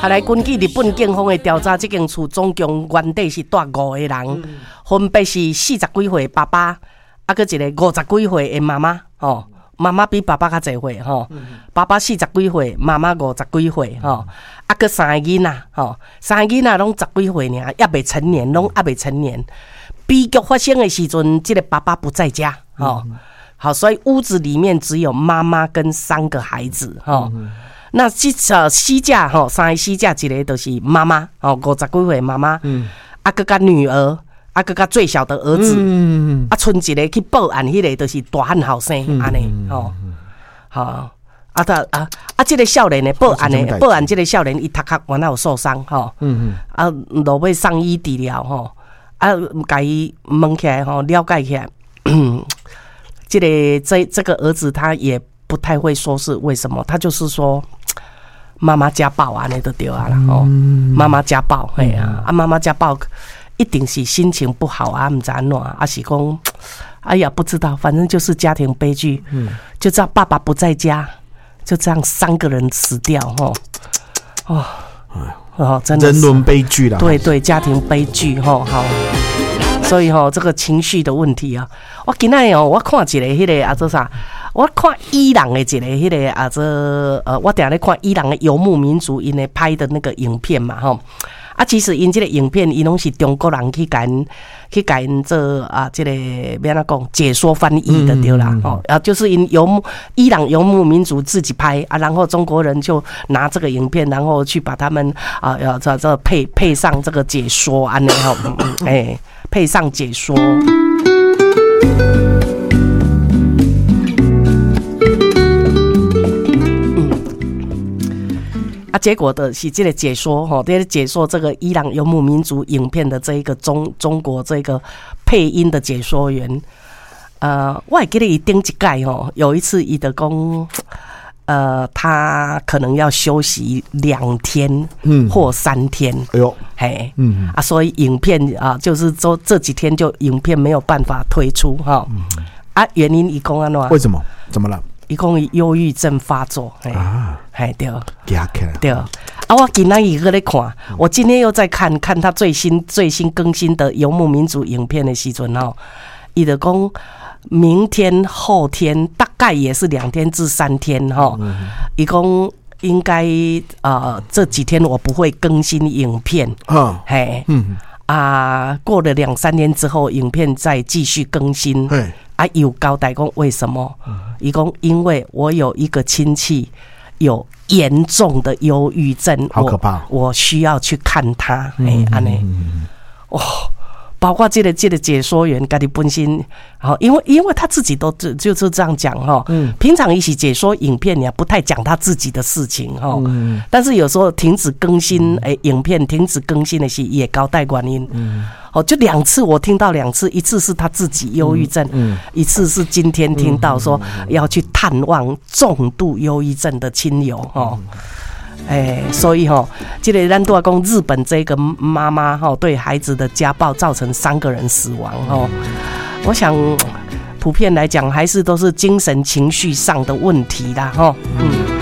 后来根据日本警方的调查，这间厝总共原底是住5个人，分别是40几岁爸爸，啊，搁一个50几岁的妈妈，吼，妈妈比爸爸较侪岁，吼，爸爸40几岁，妈妈50几岁，吼，啊，搁3个囡仔，吼，3个囡仔拢10几岁尔，也未成年，拢也未成年。悲剧发生的时阵，这个爸爸不在家，吼，好，所以屋子里面只有妈妈跟3个孩子，吼。那死者吼，3个死者，一个就是妈妈哦，50几岁妈妈，啊，搁甲女儿，啊，搁甲最小的儿子，啊，剩一个去报案，迄个就是大汉后生安尼吼，好，这个少年的报案这个少年伊头壳原来有受伤吼，啊，落尾送医治疗吼，啊，甲伊问起来吼，了解起来，这个儿子他也不太会说是为什么，他就是说。妈妈家暴安尼就对啊啦，哦，妈妈家暴，嘿啊，妈妈家暴一定是心情不好啊，唔知安怎，啊是讲，哎呀不知道，反正就是家庭悲剧，就知道爸爸不在家，就这样3个人死掉，吼，哦，真的是人伦悲剧啦， 对，家庭悲剧，吼，好。所以这个情绪的问题啊，我今仔我看一个迄个啊做啥？我看伊朗的一个迄个啊做我定咧看伊朗的游牧民族因咧拍的那个影片嘛吼。啊，其实因这个影片伊拢是中国人去甲因做啊，这个要怎讲解说翻译的对啦，就是因伊朗游牧民族自己拍啊，然后中国人就拿这个影片，然后去把他们啊这配上这个解说安尼吼，配上解说。啊，结果的是这个解说哈，这个解说这个伊朗游牧民族影片的这一个中国这个配音的解说员，我还记得伊顶一届吼，有一次伊就讲，他可能要休息2天或3天，哎呦，嘿，所以影片啊，就是说这几天就影片没有办法推出哈，原因伊讲安怎？ 为什么？怎么了？ 伊讲忧郁症发作，对，对，我今仔日搁咧看，我今天又在看他最新更新的游牧民族影片的时阵吼，伊就讲明天后天大概也是2天至3天吼，伊讲应该这几天我不会更新影片，嘿，过了2-3天之后，影片再继续更新。有交代讲为什么？伊讲因为我有一个亲戚有严重的忧郁症， 好可怕！ 我需要去看他，安尼，包括这个解说员家己本身，因为他自己都就是这样讲哈，平常一起解说影片也不太讲他自己的事情哈，但是有时候停止更新影片停止更新的是也交代原因，就2次我听到2次，一次是他自己忧郁症，一次是今天听到说要去探望重度忧郁症的亲友哈。所以这个咱都要讲日本这个妈妈对孩子的家暴造成3个人死亡我想普遍来讲还是都是精神情绪上的问题啦